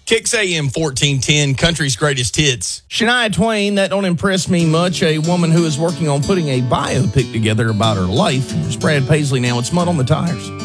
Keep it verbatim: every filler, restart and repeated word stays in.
Kicks A M fourteen ten, country's greatest hits. Shania Twain, that don't impress me much. A woman who is working on putting a biopic together about her life. Here's Brad Paisley now. It's Mud on the Tires.